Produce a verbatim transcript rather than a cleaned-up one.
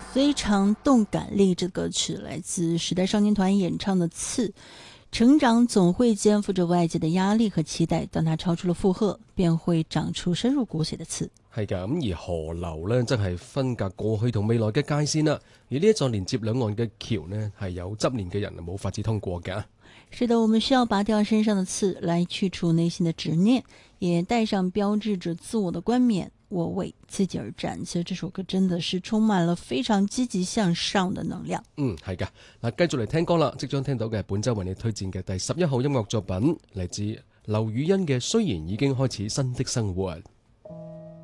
非常动感励志的歌曲，来自时代少年团演唱的《刺》。成長總會肩負着外界的壓力和期待，當它超出了負荷，便會長出深入骨髓的刺。 係㗎，咁而河流呢，則係分隔過去同未來嘅界線啦。而呢一座連接兩岸嘅橋呢，係有執念嘅人冇法子通過㗎。 是的，我們需要拔掉身上的刺，來去除內心的執念，也帶上標誌着自我的冠冕。我為自己而戰，其實這首歌真的是充滿了非常積極向上的能量。 嗯，係㗎。嗱，繼續嚟聽歌啦，即將聽到嘅係本週為你推薦嘅第十一號音樂作品，嚟自劉雨欣嘅《雖然已經開始新的生活》。